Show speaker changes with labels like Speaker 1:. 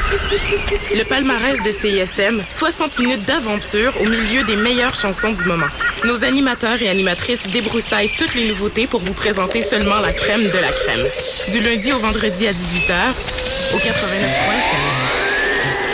Speaker 1: Le palmarès de CISM, 60 minutes d'aventure au milieu des meilleures chansons du moment. Nos animateurs et animatrices débroussaillent toutes les nouveautés pour vous présenter seulement la crème de la crème. Du lundi au vendredi à 18h, au 89.3 FM.